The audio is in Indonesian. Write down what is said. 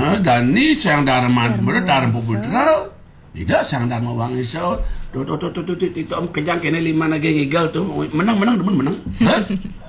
Dani sang Dharma Dharma Putra. Tidak sang Dharma Wangisa. Tuh, itu om kejang kene 5 lagi ngigal tuh. Menang demen menang.